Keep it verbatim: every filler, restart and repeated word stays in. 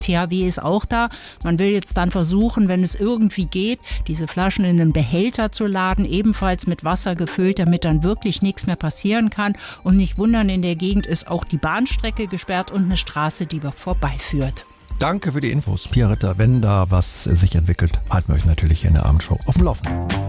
T H W ist auch da. Man will jetzt dann versuchen, wenn es irgendwie geht, diese Flaschen in einen Behälter zu laden, ebenfalls mit Wasser gefüllt, damit dann wirklich nichts mehr passieren kann. Und nicht wundern, in der Gegend ist auch die Bahnstrecke gesperrt und eine Straße, die vorbeiführt. Danke für die Infos, Pia Ritter. Wenn da was sich entwickelt, halten wir euch natürlich hier in der Abendshow auf dem Laufenden.